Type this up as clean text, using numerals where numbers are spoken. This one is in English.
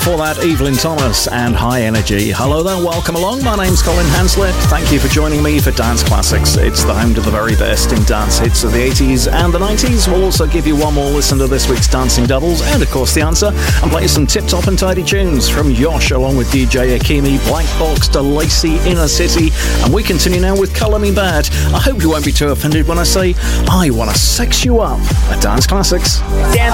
For that, Evelyn Thomas and High Energy. Hello there, welcome along. My name's Colin Hanslitt. Thank you for joining me for Dance Classics. It's the home to the very best in dance hits of the 80s and the 90s. We'll also give you one more listen to this week's Dancing Doubles and, of course, The Answer, and play some tip-top and tidy tunes from Yosh along with DJ Akimi, Black Box, DeLacy, Inner City. And we continue now with Colour Me Bad. I hope you won't be too offended when I say I want to sex you up at Dance Classics.